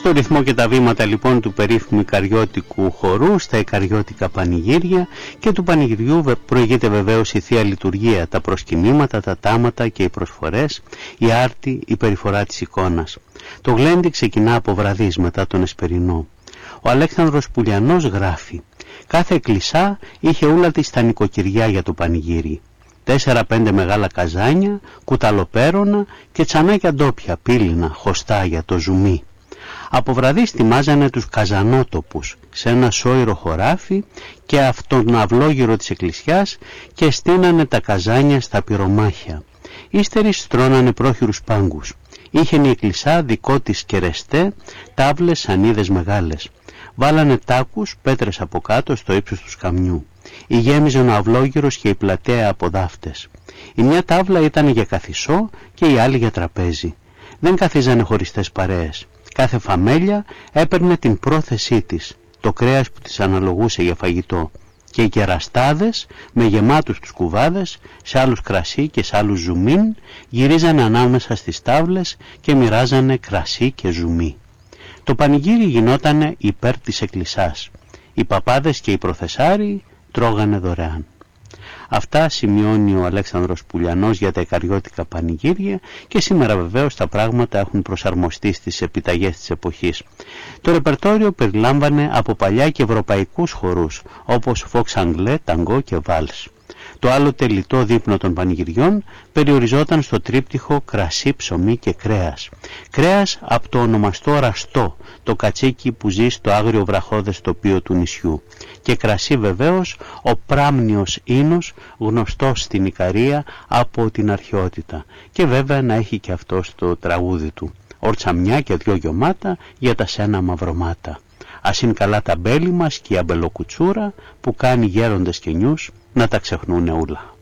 Στο ρυθμό και τα βήματα λοιπόν του περίφημου Ικαριώτικου χορού, στα Ικαριώτικα πανηγύρια και του πανηγυριού προηγείται βεβαίως η Θεία Λειτουργία, τα προσκυνήματα, τα τάματα και οι προσφορές, η άρτη, η περιφορά της εικόνας. Το γλέντι ξεκινά από βραδείς μετά τον Εσπερινό. Ο Αλέξανδρος Πουλιανός γράφει: «Κάθε εκκλησά είχε ούλα της τα νοικοκυριά για το πανηγύρι. 4-5 μεγάλα καζάνια, κουταλοπέρονα και τσανάκια ντόπια, πύληνα, χωστά για το ζουμί. Από βραδείς τιμάζανε τους καζανότοπους σε ένα σόιρο χωράφι και αυτόν αυλόγυρο της εκκλησιάς και στείνανε τα καζάνια στα πυρομάχια. Ύστεροι στρώνανε πρόχειρους πάγκους. Είχεν η εκκλησά δικό της κερεστέ, τάβλες σανίδες μεγάλες. Βάλανε τάκους, πέτρες από κάτω στο ύψος του σκαμιού. Ηγέμιζαν ο αυλόγυρος και η πλατεία από δάφτες. Η μια τάβλα ήταν για καθισό και η άλλη για τραπέζι. Δεν καθίζανε χωριστές παρέες. Κάθε φαμέλια έπαιρνε την πρόθεσή της, το κρέας που της αναλογούσε για φαγητό. Και οι κεραστάδες με γεμάτους τους κουβάδες, σε άλλους κρασί και σε άλλους ζουμίν, γυρίζανε ανάμεσα στις τάβλες και μοιράζανε κρασί και ζουμί. Το πανηγύρι γινότανε υπέρ της εκκλησάς. Οι παπάδες και οι προθεσάροι τρώγανε δωρεάν». Αυτά σημειώνει ο Αλέξανδρος Πουλιανός για τα Ικαριώτικα πανηγύρια και σήμερα βεβαίως τα πράγματα έχουν προσαρμοστεί στις επιταγές της εποχής. Το ρεπερτόριο περιλάμβανε από παλιά και ευρωπαϊκούς χορούς όπως φόξ αγγλέ, ταγκό και βάλς. Το άλλο τελειτό δείπνο των πανηγυριών περιοριζόταν στο τρίπτυχο κρασί, ψωμί και κρέας. Κρέας από το ονομαστό ραστό, το κατσίκι που ζει στο άγριο βραχώδες τοπίο του νησιού. Και κρασί βεβαίως ο πράμνιος ίνος, γνωστός στην Ικαρία από την αρχαιότητα. Και βέβαια να έχει και αυτό στο τραγούδι του: «Ορτσαμιά και 2 γιωμάτα για τα σένα μαυρομάτα. Ας είναι καλά τα μπέλη μας και η αμπελοκουτσούρα που κάνει γέροντες και νιούς να τα ξεχνούνε ούλα».